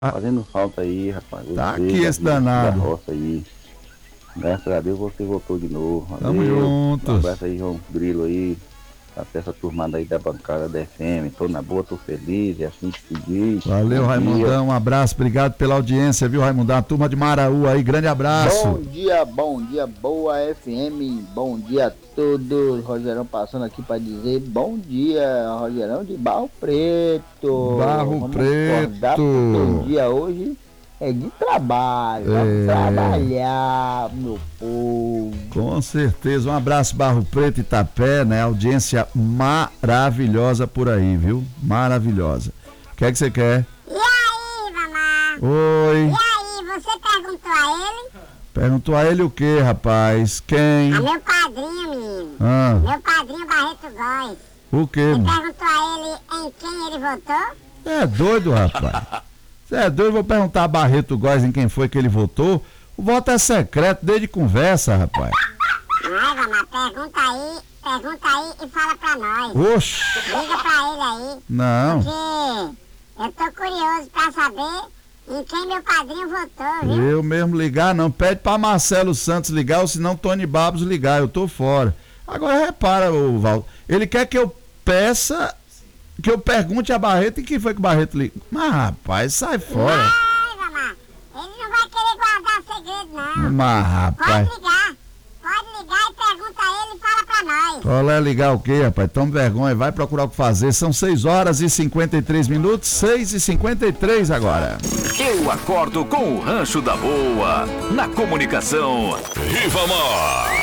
Ah, Fazendo falta aí, rapaz. tá Você aqui esse da danado. roça aí. Graças a Deus você voltou de novo. Tamo Valeu. Um juntos. abraço aí, João Grilo aí. Até essa turmada aí da bancada da FM. Tô na boa, tô feliz. É assim que se diz. Valeu, Bom dia. Raimundão. Um abraço, obrigado pela audiência, viu, Raimundão? A turma de Maraú aí, grande abraço. Bom dia, boa FM, bom dia a todos. Rogerão passando aqui para dizer bom dia, Rogerão de Barro Preto. Barro Vamos acordar porque o Preto. dia hoje é de trabalho. Vamos trabalhar, meu povo. Com certeza. Um abraço, Barro Preto, Itapé, né? Audiência maravilhosa por aí, viu? Maravilhosa. O que é que você quer? E aí, mamá? Oi. E aí, você perguntou a ele? Perguntou a ele o que, rapaz? Quem? A meu padrinho, menino. Ah, Meu padrinho Barreto Góes. o que, Você mano? perguntou a ele em quem ele votou? É doido, rapaz. Você é doido? Vou perguntar a Barreto Góes em quem foi que ele votou. O voto é secreto, desde conversa, rapaz. Ai, mamá, pergunta aí e fala pra nós. Oxi. Liga pra ele aí, Não. porque eu tô curioso pra saber em quem meu padrinho votou, viu? Eu mesmo ligar não. Pede pra Marcelo Santos ligar ou senão Tony Babos ligar. Eu tô fora. Agora repara, ô Val. Ele quer que eu peça, que eu pergunte a Barreto e quem foi que o Barreto ligou. Mas rapaz, sai fora. Ai, mamá, ele não vai querer guardar segredo, não. Mas rapaz. Pode ligar e pergunta a ele e fala pra nós. Qual é ligar o quê, rapaz? Toma vergonha, vai procurar o que fazer. São 6 horas e 53 minutos, 6h53 agora. Eu acordo com o Rancho da Boa, na comunicação. Ribamar.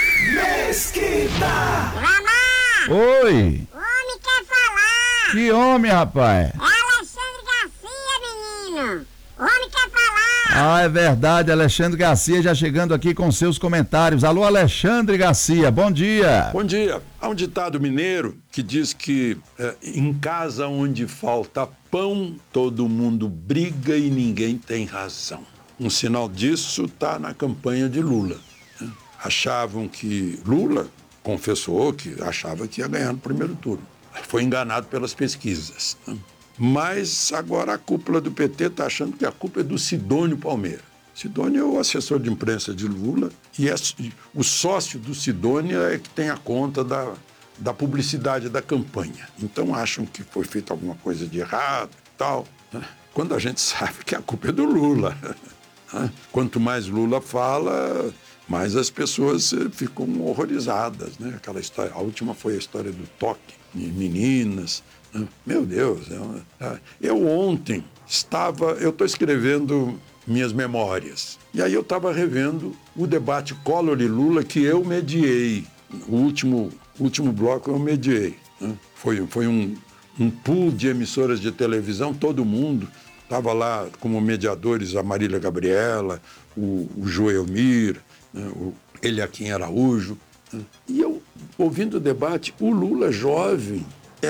Mesquita. Mamá, Oi, o homem quer falar. que homem, rapaz? É Alexandre Garcia, menino. O homem quer falar. Ah, é verdade, Alexandre Garcia já chegando aqui com seus comentários. Alô, Alexandre Garcia, bom dia. Bom dia. Há um ditado mineiro que diz que em casa onde falta pão, todo mundo briga e ninguém tem razão. Um sinal disso está na campanha de Lula. Né? Achavam que Lula confessou que achava que ia ganhar no primeiro turno. Foi enganado pelas pesquisas. Né? Mas agora a cúpula do PT está achando que a culpa é do Sidônio Palmeira. Sidônio é o assessor de imprensa de Lula e o sócio do Sidônio é que tem a conta da publicidade da campanha. Então acham que foi feita alguma coisa de errado e tal, né? Quando a gente sabe que a culpa é do Lula. Né? Quanto mais Lula fala, mais as pessoas ficam horrorizadas. Né? Aquela história, a última foi a história do toque em meninas. Meu Deus, eu ontem eu estou escrevendo minhas memórias, e aí eu estava revendo o debate Collor e Lula que eu mediei, o último bloco eu mediei, né? Foi um pool de emissoras de televisão, todo mundo estava lá como mediadores, a Marília Gabriela, o Joelmir, né? O Eliakim Araújo, né? E eu, ouvindo o debate, o Lula jovem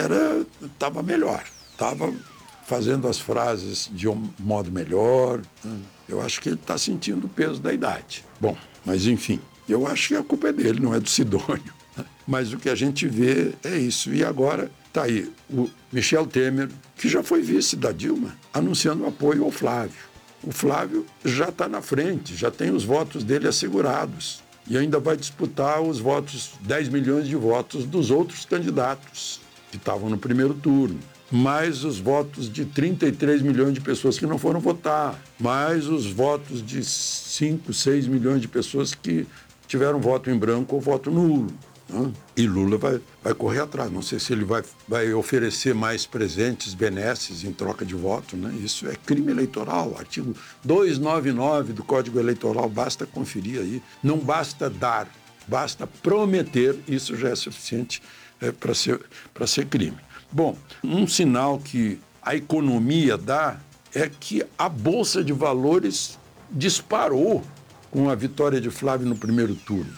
estava melhor, estava fazendo as frases de um modo melhor. Eu acho que ele está sentindo o peso da idade. Bom, mas enfim, eu acho que a culpa é dele, não é do Sidônio. Mas o que a gente vê é isso. E agora está aí o Michel Temer, que já foi vice da Dilma, anunciando apoio ao Flávio. O Flávio já está na frente, já tem os votos dele assegurados. E ainda vai disputar os votos, 10 milhões de votos dos outros candidatos que estavam no primeiro turno, mais os votos de 33 milhões de pessoas que não foram votar, mais os votos de 5, 6 milhões de pessoas que tiveram voto em branco ou voto nulo. Né? E Lula vai correr atrás. Não sei se ele vai oferecer mais presentes, benesses em troca de voto. Né? Isso é crime eleitoral, artigo 299 do Código Eleitoral, basta conferir aí. Não basta dar, basta prometer, isso já é suficiente para ser crime. Bom, um sinal que a economia dá é que a Bolsa de Valores disparou com a vitória de Flávio no primeiro turno.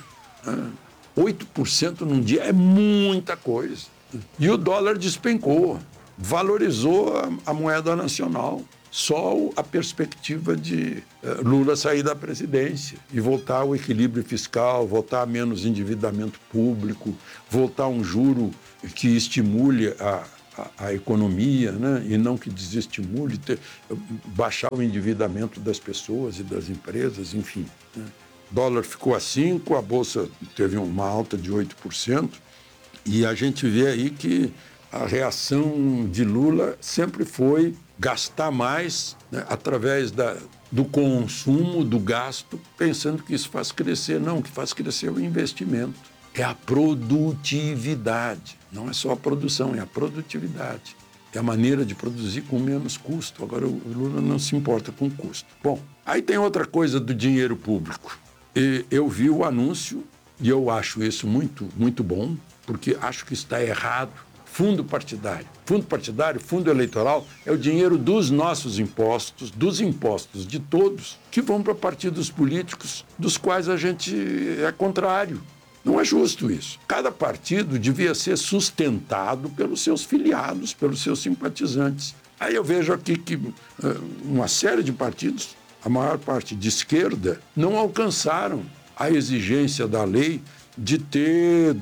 8% num dia é muita coisa. E o dólar despencou, valorizou a moeda nacional. Só a perspectiva de Lula sair da presidência e voltar ao equilíbrio fiscal, voltar a menos endividamento público, voltar a um juro que estimule a economia, né? E não que desestimule, baixar o endividamento das pessoas e das empresas, enfim. Né? O dólar ficou a 5%, a Bolsa teve uma alta de 8%, e a gente vê aí que a reação de Lula sempre foi gastar mais, né, através do consumo, do gasto, pensando que isso faz crescer. Não, o que faz crescer é o investimento, é a produtividade. Não é só a produção, é a produtividade. É a maneira de produzir com menos custo. Agora, o Lula não se importa com custo. Bom, aí tem outra coisa do dinheiro público. Eu vi o anúncio e eu acho isso muito, muito bom, porque acho que está errado. Fundo partidário. Fundo partidário, fundo eleitoral, é o dinheiro dos nossos impostos, dos impostos de todos, que vão para partidos políticos dos quais a gente é contrário. Não é justo isso. Cada partido devia ser sustentado pelos seus filiados, pelos seus simpatizantes. Aí eu vejo aqui que uma série de partidos, a maior parte de esquerda, não alcançaram a exigência da lei de ter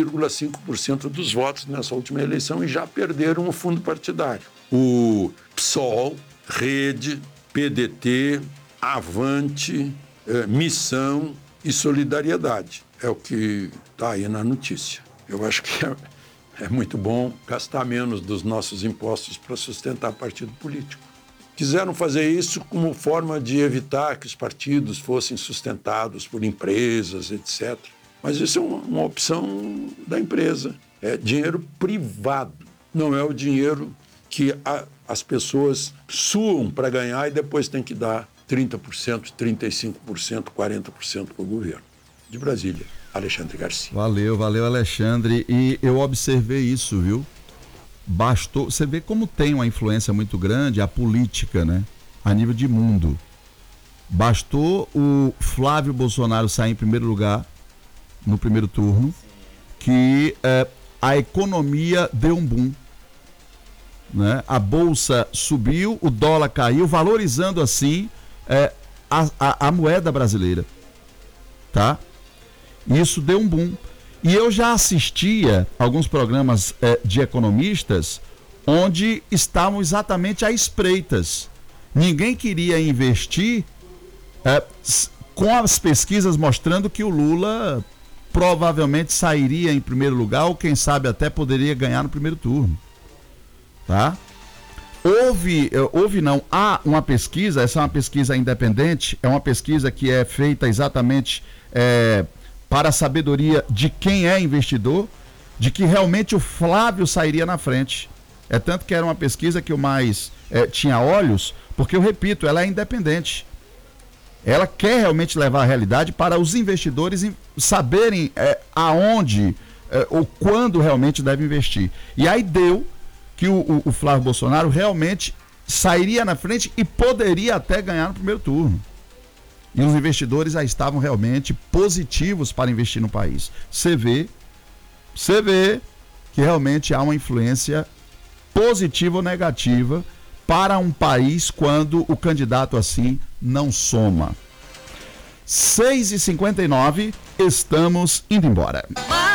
2,5% dos votos nessa última eleição e já perderam o fundo partidário. O PSOL, Rede, PDT, Avante, Missão e Solidariedade. É o que está aí na notícia. Eu acho que é muito bom gastar menos dos nossos impostos para sustentar partido político. Quiseram fazer isso como forma de evitar que os partidos fossem sustentados por empresas, etc. Mas isso é uma opção da empresa. É dinheiro privado. Não é o dinheiro que as pessoas suam para ganhar e depois tem que dar 30%, 35%, 40% para o governo. De Brasília, Alexandre Garcia. Valeu, Alexandre. E eu observei isso, viu? Bastou. Você vê como tem uma influência muito grande a política, né? A nível de mundo. Bastou o Flávio Bolsonaro sair em primeiro lugar no primeiro turno, que a economia deu um boom, né? A bolsa subiu, o dólar caiu, valorizando assim a moeda brasileira, tá? Isso deu um boom. E eu já assistia alguns programas de economistas onde estavam exatamente à espreitas. Ninguém queria investir com as pesquisas mostrando que o Lula provavelmente sairia em primeiro lugar, ou quem sabe até poderia ganhar no primeiro turno, tá? Há uma pesquisa, essa é uma pesquisa independente, é uma pesquisa que é feita exatamente para a sabedoria de quem é investidor, de que realmente o Flávio sairia na frente. É tanto que era uma pesquisa que eu mais tinha olhos, porque eu repito, ela é independente. Ela quer realmente levar a realidade para os investidores saberem aonde ou quando realmente deve investir. E aí deu que o Flávio Bolsonaro realmente sairia na frente e poderia até ganhar no primeiro turno. E os investidores já estavam realmente positivos para investir no país. Você vê que realmente há uma influência positiva ou negativa para um país quando o candidato assim não soma. 6h59, estamos indo embora.